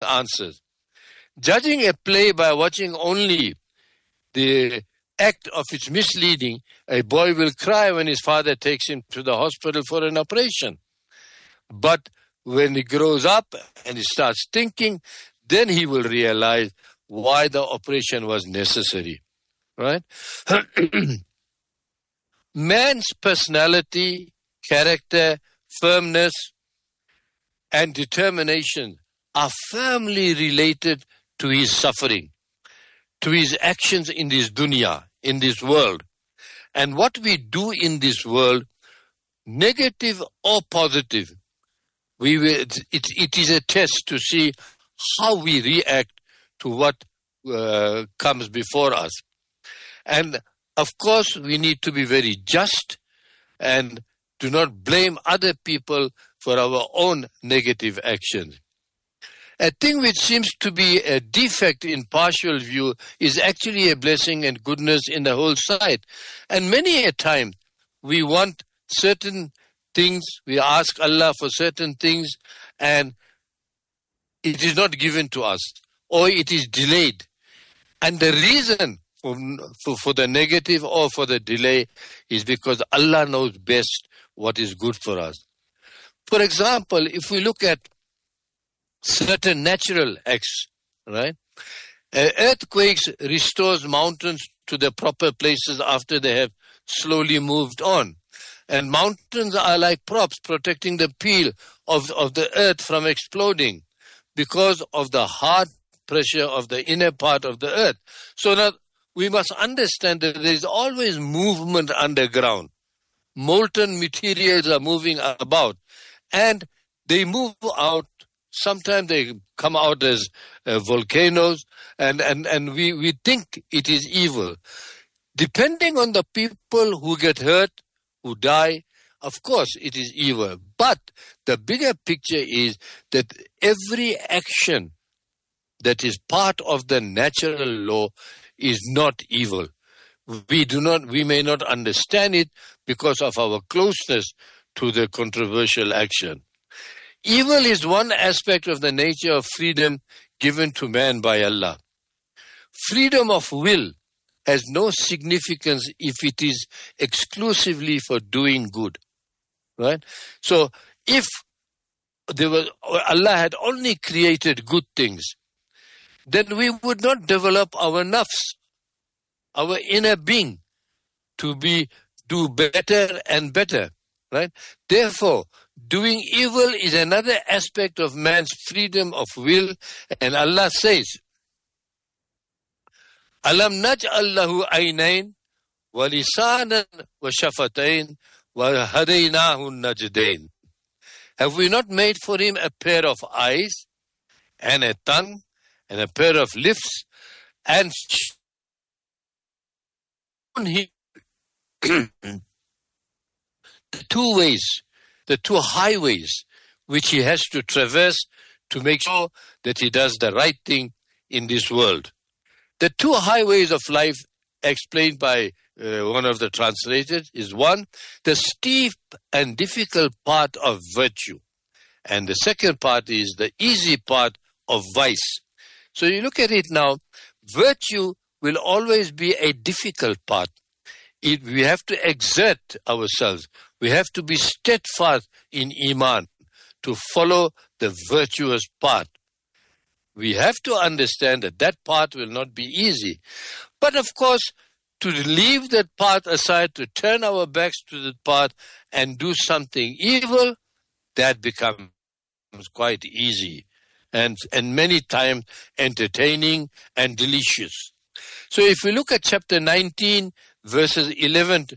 answers. Judging a play by watching only the act of its misleading, a boy will cry when his father takes him to the hospital for an operation. But when he grows up and he starts thinking, then he will realize why the operation was necessary. Right? Man's personality, character, firmness, and determination are firmly related to his suffering, to his actions in this dunya, in this world. And what we do in this world, negative or positive, it is a test to see how we react to what comes before us. And of course, we need to be very just and do not blame other people for our own negative actions. A thing which seems to be a defect in partial view is actually a blessing and goodness in the whole sight. And many a time we want certain things, we ask Allah for certain things, and it is not given to us, or it is delayed. And the reason for the negative or for the delay is because Allah knows best what is good for us. For example, if we look at certain natural acts, right? Earthquakes restores mountains to their proper places after they have slowly moved on. And mountains are like props protecting the peel of the earth from exploding because of the hard pressure of the inner part of the earth. So now we must understand that there is always movement underground. Molten materials are moving about, and they move out. Sometimes they come out as volcanoes, and we think it is evil. Depending on the people who get hurt, who die, of course it is evil. But the bigger picture is that every action that is part of the natural law is not evil. We may not understand it because of our closeness to the controversial action. Evil is one aspect of the nature of freedom given to man by Allah. Freedom of will has no significance if it is exclusively for doing good. Right? So if Allah had only created good things, then we would not develop our nafs, our inner being, to do better and better. Right? Therefore, doing evil is another aspect of man's freedom of will, and Allah says, Alam naj'al lahu aynayn wa lisanan wa shafatayn wa hadaynahu najdayn. Have we not made for him a pair of eyes and a tongue and a pair of lips and the two ways, the two highways which he has to traverse to make sure that he does the right thing in this world. The two highways of life explained by one of the translators is one, the steep and difficult part of virtue. And the second part is the easy part of vice. So you look at it now, virtue will always be a difficult part. We have to exert ourselves. We have to be steadfast in Iman to follow the virtuous path. We have to understand that that path will not be easy. But of course, to leave that path aside, to turn our backs to the path and do something evil, that becomes quite easy and many times entertaining and delicious. So if we look at chapter 90, verses 11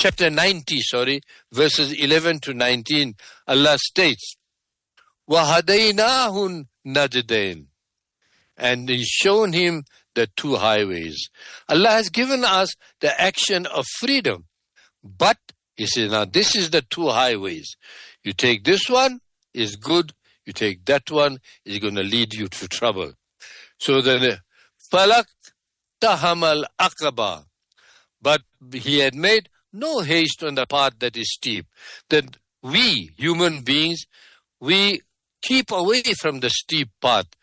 to 19, Allah states, وَهَدَيْنَاهُ النَّجْدَيْنِ, and He's shown him the two highways. Allah has given us the action of freedom. But He says, now this is the two highways. You take this one, is good. You take that one, is going to lead you to trouble. So then, Falak Tahamal Aqaba. But he had made no haste on the path that is steep. That we, human beings, we keep away from the steep path.